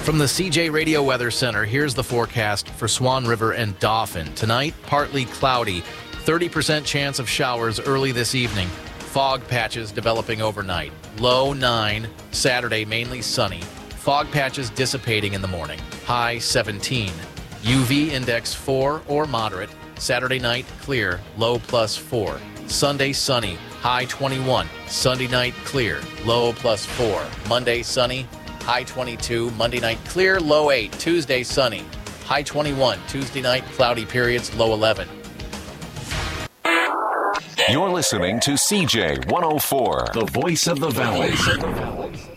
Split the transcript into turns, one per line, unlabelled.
From the CJ Radio Weather Center, here's the forecast for Swan River and Dauphin. Tonight, partly cloudy, 30% chance of showers early this evening. Fog patches developing overnight. Low 9. Saturday, mainly sunny. Fog patches dissipating in the morning. High 17. UV index 4 or moderate. Saturday night, clear. Low +4. Sunday, sunny. High 21. Sunday night, clear. Low +4. Monday, sunny. High 22. Monday night, clear. Low 8. Tuesday, sunny. High 21. Tuesday night, cloudy periods. Low 11.
You're listening to CJ 104, the voice of the Valley.